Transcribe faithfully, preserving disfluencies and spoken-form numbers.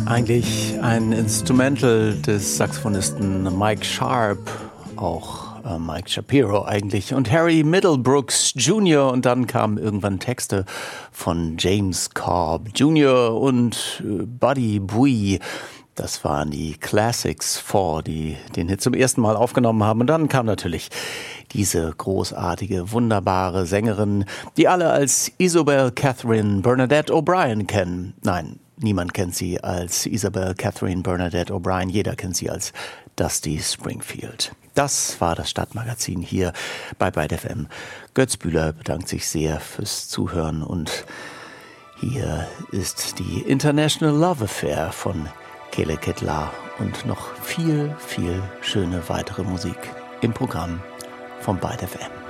Eigentlich ein Instrumental des Saxophonisten Mike Sharp, auch äh, Mike Shapiro eigentlich, und Harry Middlebrooks Junior Und dann kamen irgendwann Texte von James Cobb Junior und äh, Buddy Bui. Das waren die Classics Four, die den Hit zum ersten Mal aufgenommen haben. Und dann kam natürlich diese großartige, wunderbare Sängerin, die alle als Isabel Catherine Bernadette O'Brien kennen. Nein, niemand kennt sie als Isabel Catherine Bernadette O'Brien. Jeder kennt sie als Dusty Springfield. Das war das Stadtmagazin hier bei Byte F M. Götz Bühler bedankt sich sehr fürs Zuhören. Und hier ist die International Love Affair von Kele Ketlar und noch viel, viel schöne weitere Musik im Programm von Byte F M.